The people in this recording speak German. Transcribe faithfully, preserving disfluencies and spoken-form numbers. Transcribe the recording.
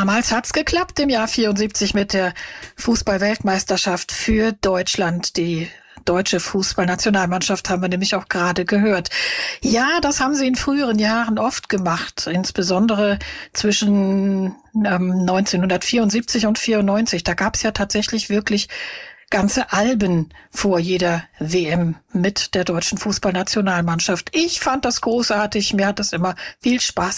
Damals hat's geklappt im Jahr vierundsiebzig mit der Fußball-Weltmeisterschaft für Deutschland. Die deutsche Fußballnationalmannschaft haben wir nämlich auch gerade gehört. Ja, das haben sie in früheren Jahren oft gemacht, insbesondere zwischen ähm, neunzehnhundertvierundsiebzig und vierundneunzig. Da gab's ja tatsächlich wirklich ganze Alben vor jeder W M mit der deutschen Fußballnationalmannschaft. Ich fand das großartig, mir hat es immer viel Spaß